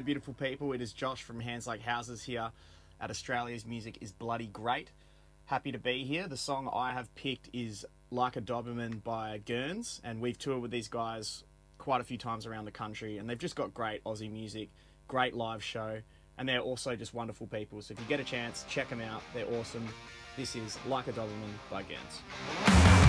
G'day beautiful people, it is Josh from Hands Like Houses here at Australia's Music is Bloody Great. Happy to be here. The song I have picked is Like a Doberman by Gurns, and we've toured with these guys quite a few times around the country, and they've just got great Aussie music, great live show, and they're also just wonderful people. So if you get a chance, check them out. They're awesome. This is Like a Doberman by Gurns.